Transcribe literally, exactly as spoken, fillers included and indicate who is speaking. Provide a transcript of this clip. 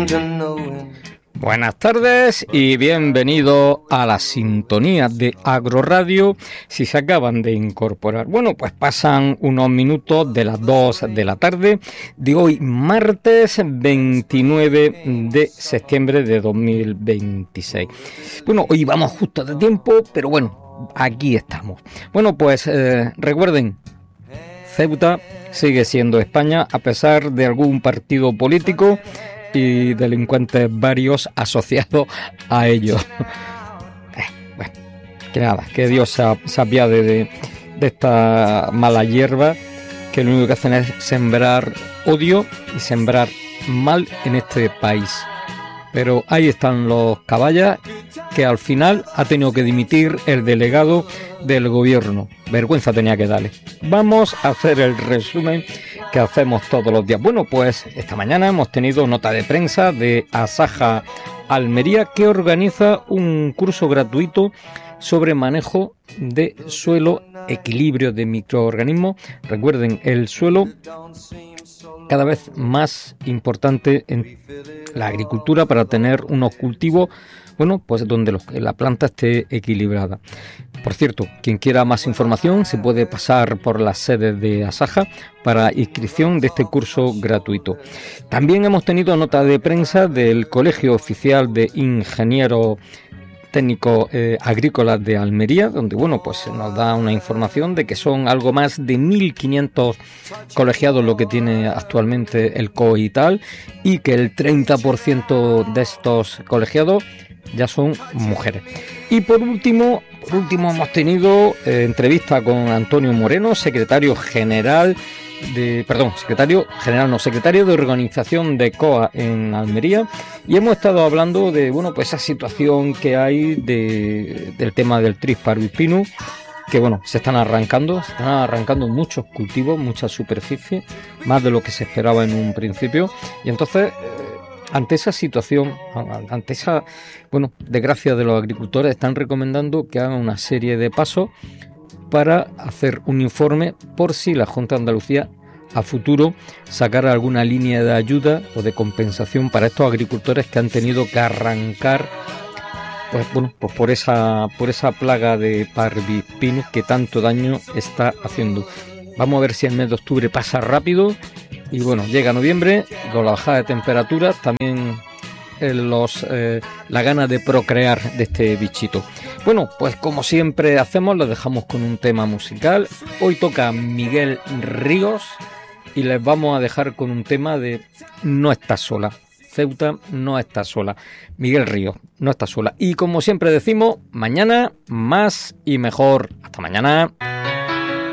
Speaker 1: Buenas tardes y bienvenido a la sintonía de Agroradio. Si se acaban de incorporar, bueno, pues pasan unos minutos de las dos de la tarde de hoy, martes veintinueve de septiembre de dos mil veintiséis. Bueno, hoy vamos justo de tiempo, pero bueno, aquí estamos. Bueno, pues eh, recuerden, Ceuta sigue siendo España a pesar de algún partido político y delincuentes varios asociados a ello. Eh, bueno, que nada, que Dios se, se apiade de, de esta mala hierba que lo único que hacen es sembrar odio y sembrar mal en este país. Pero ahí están los caballas, que al final ha tenido que dimitir el delegado del gobierno. Vergüenza tenía que darle. Vamos a hacer el resumen que hacemos todos los días. Bueno, pues esta mañana hemos tenido nota de prensa de Asaja Almería, que organiza un curso gratuito sobre manejo de suelo, equilibrio de microorganismos. Recuerden, el suelo cada vez más importante en la agricultura para tener unos cultivos, bueno, pues donde los, la planta esté equilibrada. Por cierto, quien quiera más información se puede pasar por las sedes de Asaja para inscripción de este curso gratuito. También hemos tenido nota de prensa del Colegio Oficial de Ingenieros Técnicos eh, Agrícolas de Almería, donde bueno, pues nos da una información de que son algo más de mil quinientos colegiados lo que tiene actualmente el C O I y tal, y que el treinta por ciento de estos colegiados ya son mujeres. Y por último, por último hemos tenido eh, entrevista con Antonio Moreno, secretario general de, perdón, secretario general, no, secretario de organización de C O A en Almería, y hemos estado hablando de, bueno, pues esa situación que hay de, del tema del tris parvipinus, que bueno, se están arrancando, se están arrancando muchos cultivos, mucha superficie, más de lo que se esperaba en un principio, y entonces, eh, ante esa situación, ante esa, bueno, desgracia de los agricultores, están recomendando que hagan una serie de pasos para hacer un informe por si la Junta de Andalucía a futuro sacara alguna línea de ayuda o de compensación para estos agricultores que han tenido que arrancar, pues bueno, pues por esa por esa plaga de parvipinus que tanto daño está haciendo. Vamos a ver si el mes de octubre pasa rápido y bueno, llega noviembre con la bajada de temperaturas, también eh, los eh, la gana de procrear de este bichito. Bueno, pues como siempre hacemos, lo dejamos con un tema musical. Hoy toca Miguel Ríos y les vamos a dejar con un tema de No estás sola. Ceuta no está sola. Miguel Ríos no está sola. Y como siempre decimos, mañana más y mejor. Hasta mañana.